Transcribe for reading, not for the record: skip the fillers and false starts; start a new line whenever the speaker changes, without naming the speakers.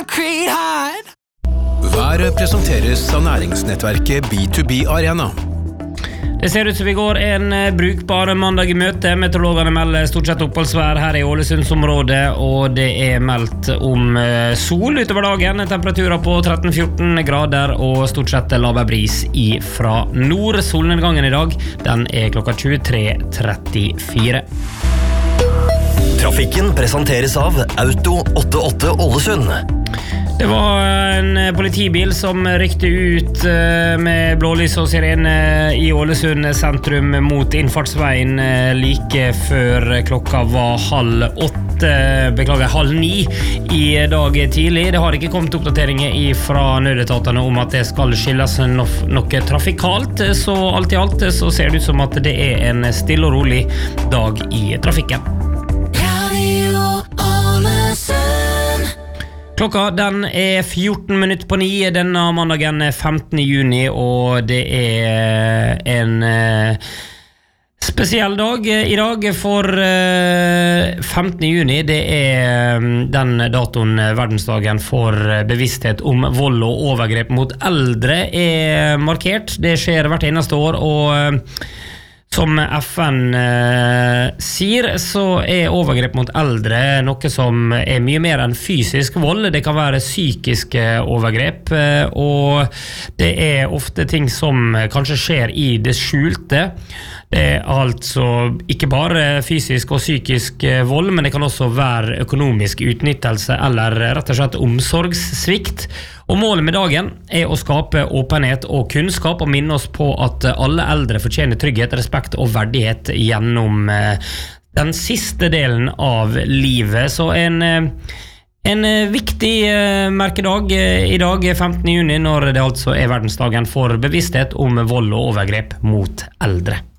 concrete hide.
Været presenteres av næringsnettverket B2B Arena.
Det ser ut som vi går en brukbar mandag I møte. Meteorologene melder stort sett oppholdsvær her I Ålesundsområdet, og det meldt om sol utover dagen. Temperaturer på 13-14 grader og stort sett laber bris fra nord. Solnedgangen I dag, den klokka 23:34.
Trafikken presenteres av Auto 88 Ålesund.
Det var en politibil som rykte ut med blålys og sirene I Ålesund sentrum mot innfartsveien like før klokka var 7:30 I dag tidlig. Det har ikke kommet oppdateringer fra nødetatene om at det skal skilles noe trafikalt, så alt I alt så ser det ut som at det en stille og rolig dag I trafikken. Klokka den 14 minutter på 9 denne mandagen 15. juni, og det en spesiell dag I dag for 15. juni. Det den datoen verdensdagen for bevissthet om vold og overgrep mot eldre markert. Det skjer hvert eneste år, og som FN sier, så overgrep mot eldre noe som mye mer enn fysisk vold. Det kan være psykiske overgrep, og det ofte ting som kanskje skjer I det skjulte. Det altså ikke bare fysisk og psykisk vold, men det kan også være økonomisk utnyttelse eller rett og slett omsorgssvikt. Og målet med dagen å skape åpenhet og kunnskap og minne oss på at alle eldre fortjener trygghet, respekt og verdighet gjennom den siste delen av livet. Så en viktig merkedag I dag, 15. juni, når det altså verdensdagen for bevissthet om vold og overgrep mot eldre.